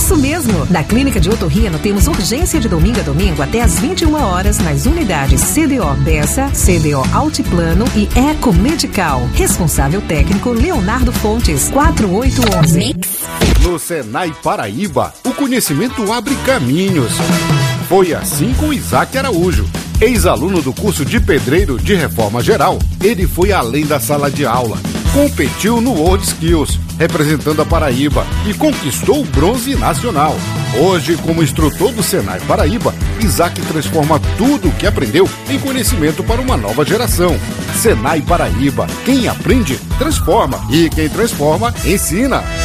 Isso mesmo! Na Clínica de Otorrino temos urgência de domingo a domingo até às 21 horas nas unidades CDO Bessa, CDO Altiplano e Eco Medical. Responsável técnico Leonardo Fontes, 4811. No Senai Paraíba, o conhecimento abre caminhos. Foi assim com Isaac Araújo. Ex-aluno do curso de pedreiro de reforma geral, ele foi além da sala de aula. Competiu no World Skills, representando a Paraíba, e conquistou o bronze nacional. Hoje, como instrutor do Senai Paraíba, Isaac transforma tudo o que aprendeu em conhecimento para uma nova geração. Senai Paraíba, quem aprende, transforma. E quem transforma, ensina.